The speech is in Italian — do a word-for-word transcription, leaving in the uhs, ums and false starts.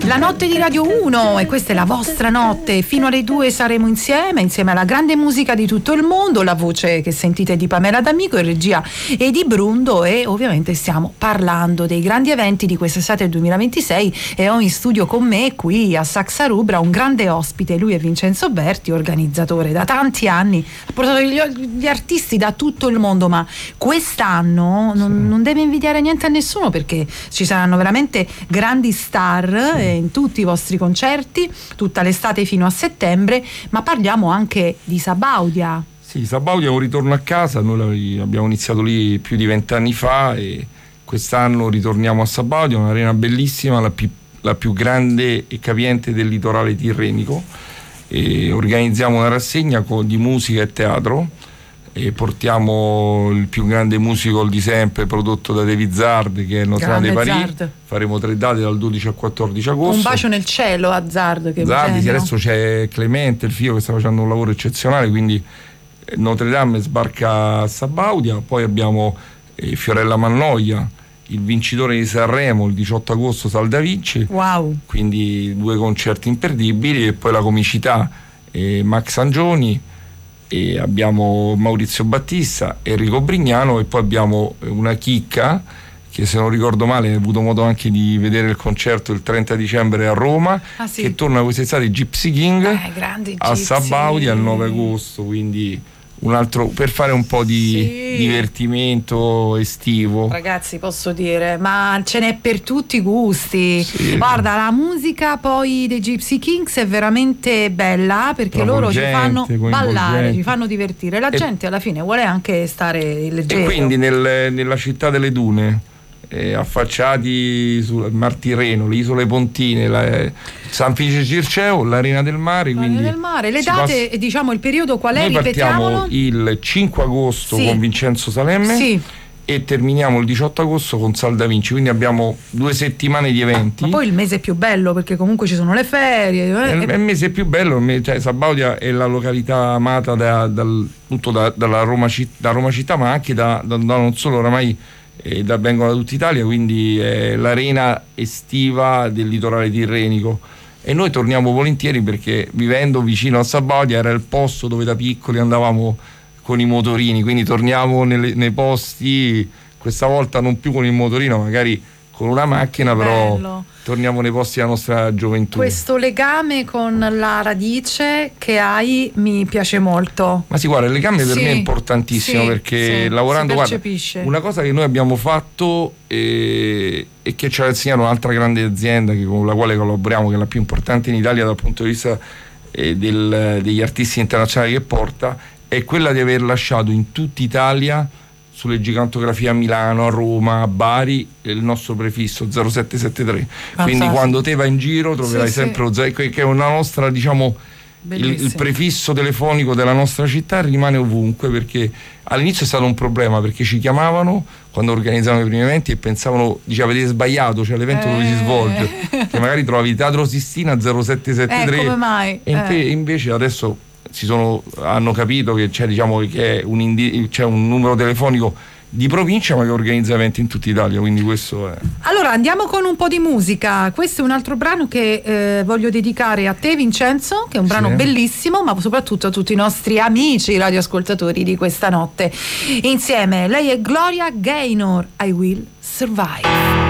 La notte di Radio uno, e questa è la vostra notte. Fino alle due saremo insieme, insieme alla grande musica di tutto il mondo, la voce che sentite di Pamela D'Amico in regia e di Brundo, e ovviamente stiamo parlando dei grandi eventi di quest'estate duemilaventisei, e ho in studio con me qui a Saxa Rubra un grande ospite. Lui è Vincenzo Berti, organizzatore da tanti anni, ha portato gli, gli artisti da tutto il mondo, ma quest'anno non, non deve invidiare niente a nessuno, perché ci saranno veramente grandi star eh, in tutti i vostri concerti tutta l'estate fino a settembre. Ma parliamo anche di Sabaudia. Sì, Sabaudia è un ritorno a casa. Noi abbiamo iniziato lì più di vent'anni fa e quest'anno ritorniamo a Sabaudia, un'arena bellissima, la più, la più grande e capiente del litorale tirrenico, e organizziamo una rassegna con, di musica e teatro, e portiamo il più grande musical di sempre prodotto da David Zard, che è Notre Dame de Paris. Zard. Faremo tre date dal dodici al quattordici agosto. Un bacio nel cielo a Zard, che Zard, sì, adesso c'è Clemente, il figlio, che sta facendo un lavoro eccezionale, quindi Notre Dame sbarca a Sabaudia. Poi abbiamo eh, Fiorella Mannoia, il vincitore di Sanremo, il diciotto agosto, Sal da Vinci. Wow. Quindi due concerti imperdibili. E poi la comicità, eh, Max Angioni, e abbiamo Maurizio Battista, Enrico Brignano, e poi abbiamo una chicca che, se non ricordo male, ho avuto modo anche di vedere il concerto il trenta dicembre a Roma, ah, sì. che torna quest'estate, Gypsy King, eh, a Sabaudia il nove agosto, quindi un altro per fare un po' di sì. divertimento estivo. Ragazzi, posso dire, ma ce n'è per tutti i gusti. Sì. Guarda, la musica poi dei Gypsy Kings è veramente bella, perché loro ci fanno ballare, ci fanno divertire. La e gente alla fine vuole anche stare leggero. E quindi nel, nella città delle dune, eh, affacciati sul Mar Tirreno, le isole Pontine, la, eh, San Felice Circeo, l'Arena del Mare. L'Arena del Mare. Le date, passa... diciamo il periodo qual è? Noi Ripetiamolo. Partiamo il cinque agosto sì. con Vincenzo Salemme, sì. e terminiamo il diciotto agosto con Sal da Vinci, quindi abbiamo due settimane di eventi. Ma poi il mese è più bello, perché comunque ci sono le ferie. Eh? È, è il mese più bello, cioè Sabaudia è la località amata da, dal, tutto da, dalla Roma, da Roma città, ma anche da, da, da non solo oramai e da, vengono da tutta Italia, quindi è l'arena estiva del litorale tirrenico, e noi torniamo volentieri, perché vivendo vicino a Sabaudia era il posto dove da piccoli andavamo con i motorini, quindi torniamo nelle, nei posti, questa volta non più con il motorino, magari con una macchina, però bello. Torniamo nei posti della nostra gioventù. Questo legame con la radice che hai mi piace molto. Ma sì, guarda, il legame per sì, me è importantissimo, sì, perché sì, lavorando, guarda, una cosa che noi abbiamo fatto e, e che ci ha insegnato un'altra grande azienda che, con la quale collaboriamo, che è la più importante in Italia dal punto di vista eh, del, degli artisti internazionali che porta, è quella di aver lasciato in tutta Italia, sulle gigantografie a Milano, a Roma, a Bari, il nostro prefisso zero sette sette tre. Fantastico. Quindi quando te vai in giro troverai sì, sempre sì. lo zero, che è una nostra, diciamo, il, il prefisso telefonico della nostra città rimane ovunque, perché all'inizio è stato un problema, perché ci chiamavano quando organizzavano i primi eventi e pensavano, dice, avete sbagliato, cioè l'evento eh. dove si svolge, che magari trovavi Teatro Sistina zero sette sette tre, eh, come mai? e Eh. invece adesso si sono, hanno capito che c'è, diciamo, che è un indi- c'è un numero telefonico di provincia, ma che organizza eventi in tutta Italia, quindi questo è. Allora andiamo con un po' di musica. Questo è un altro brano che eh, voglio dedicare a te, Vincenzo, che è un brano sì. bellissimo, ma soprattutto a tutti i nostri amici radioascoltatori di questa notte. Insieme lei è Gloria Gaynor, I Will Survive.